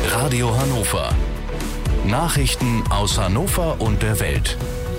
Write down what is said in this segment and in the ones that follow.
Radio Hannover. Nachrichten aus Hannover und der Welt.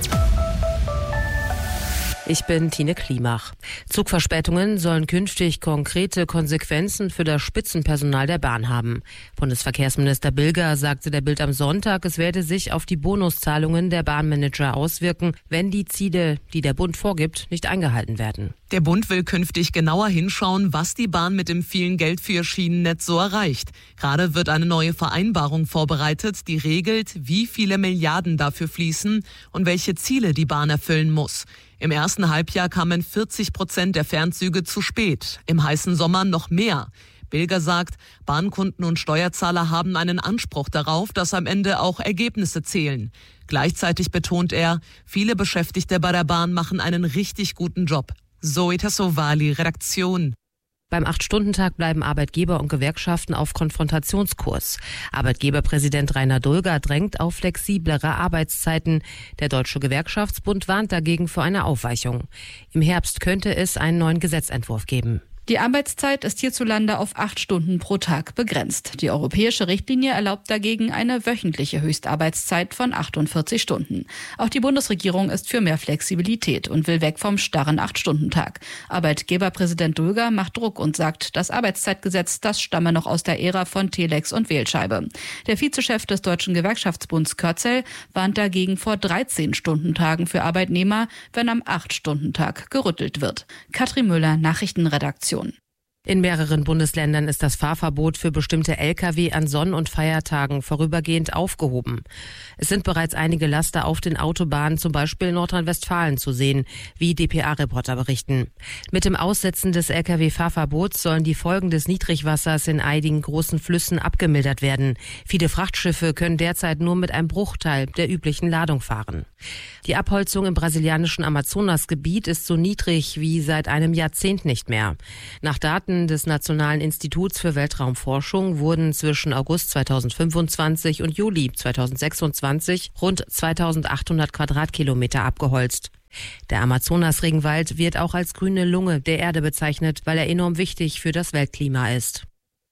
Ich bin Tine Klimach. Zugverspätungen sollen künftig konkrete Konsequenzen für das Spitzenpersonal der Bahn haben. Bundesverkehrsminister Bilger sagte der Bild am Sonntag, es werde sich auf die Bonuszahlungen der Bahnmanager auswirken, wenn die Ziele, die der Bund vorgibt, nicht eingehalten werden. Der Bund will künftig genauer hinschauen, was die Bahn mit dem vielen Geld für ihr Schienennetz so erreicht. Gerade wird eine neue Vereinbarung vorbereitet, die regelt, wie viele Milliarden dafür fließen und welche Ziele die Bahn erfüllen muss. Im ersten Halbjahr kamen 40% der Fernzüge zu spät, im heißen Sommer noch mehr. Bilger sagt, Bahnkunden und Steuerzahler haben einen Anspruch darauf, dass am Ende auch Ergebnisse zählen. Gleichzeitig betont er, viele Beschäftigte bei der Bahn machen einen richtig guten Job. Zoe Tassovali, Redaktion. Beim 8-Stunden-Tag bleiben Arbeitgeber und Gewerkschaften auf Konfrontationskurs. Arbeitgeberpräsident Rainer Dulger drängt auf flexiblere Arbeitszeiten. Der Deutsche Gewerkschaftsbund warnt dagegen vor einer Aufweichung. Im Herbst könnte es einen neuen Gesetzentwurf geben. Die Arbeitszeit ist hierzulande auf 8 Stunden pro Tag begrenzt. Die europäische Richtlinie erlaubt dagegen eine wöchentliche Höchstarbeitszeit von 48 Stunden. Auch die Bundesregierung ist für mehr Flexibilität und will weg vom starren 8-Stunden-Tag. Arbeitgeberpräsident Dulger macht Druck und sagt, das Arbeitszeitgesetz, das stamme noch aus der Ära von Telex und Wählscheibe. Der Vizechef des Deutschen Gewerkschaftsbunds Körzel warnt dagegen vor 13-Stunden-Tagen für Arbeitnehmer, wenn am 8-Stunden-Tag gerüttelt wird. Katrin Müller, Nachrichtenredaktion. In mehreren Bundesländern ist das Fahrverbot für bestimmte Lkw an Sonn- und Feiertagen vorübergehend aufgehoben. Es sind bereits einige Laster auf den Autobahnen, zum Beispiel in Nordrhein-Westfalen, zu sehen, wie dpa-Reporter berichten. Mit dem Aussetzen des Lkw-Fahrverbots sollen die Folgen des Niedrigwassers in einigen großen Flüssen abgemildert werden. Viele Frachtschiffe können derzeit nur mit einem Bruchteil der üblichen Ladung fahren. Die Abholzung im brasilianischen Amazonasgebiet ist so niedrig wie seit einem Jahrzehnt nicht mehr. Nach Daten des Nationalen Instituts für Weltraumforschung wurden zwischen August 2025 und Juli 2026 rund 2800 Quadratkilometer abgeholzt. Der Amazonas-Regenwald wird auch als grüne Lunge der Erde bezeichnet, weil er enorm wichtig für das Weltklima ist.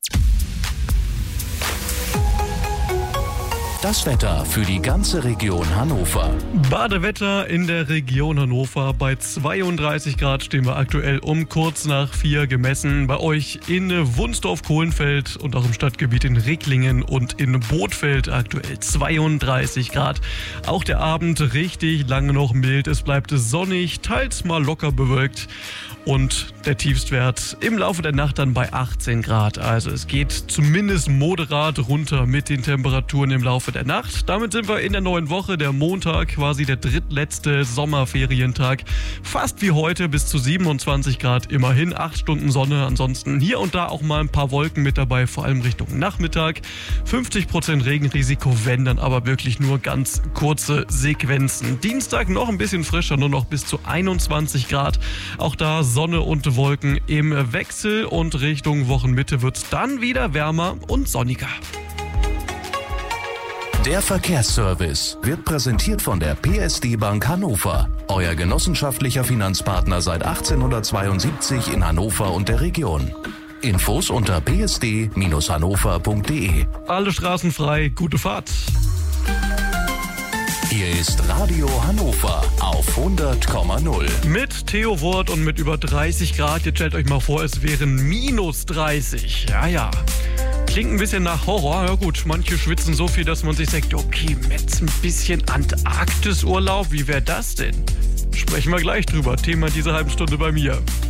Das Wetter für die ganze Region Hannover. Badewetter in der Region Hannover. Bei 32 Grad stehen wir aktuell um kurz nach 4 gemessen. Bei euch in Wunsdorf-Kohlenfeld und auch im Stadtgebiet in Ricklingen und in Bothfeld aktuell 32 Grad. Auch der Abend richtig lange noch mild. Es bleibt sonnig, teils mal locker bewölkt. Und der Tiefstwert im Laufe der Nacht dann bei 18 Grad. Also es geht zumindest moderat runter mit den Temperaturen im Laufe der Nacht. Damit sind wir in der neuen Woche, der Montag, quasi der drittletzte Sommerferientag. Fast wie heute, bis zu 27 Grad immerhin, 8 Stunden Sonne. Ansonsten hier und da auch mal ein paar Wolken mit dabei, vor allem Richtung Nachmittag. 50% Regenrisiko, wenn dann aber wirklich nur ganz kurze Sequenzen. Dienstag noch ein bisschen frischer, nur noch bis zu 21 Grad. Auch da Sonne und Wolken im Wechsel und Richtung Wochenmitte wird es dann wieder wärmer und sonniger. Der Verkehrsservice wird präsentiert von der PSD Bank Hannover, euer genossenschaftlicher Finanzpartner seit 1872 in Hannover und der Region. Infos unter psd-hannover.de. Alle Straßen frei, gute Fahrt. Hier ist Radio Hannover auf 100,0. Mit Theo Wort und mit über 30 Grad. Jetzt stellt euch mal vor, es wären minus 30. Ja. Klingt ein bisschen nach Horror. Ja gut, manche schwitzen so viel, dass man sich sagt, okay, jetzt ein bisschen Antarktisurlaub. Wie wäre das denn? Sprechen wir gleich drüber. Thema dieser halben Stunde bei mir.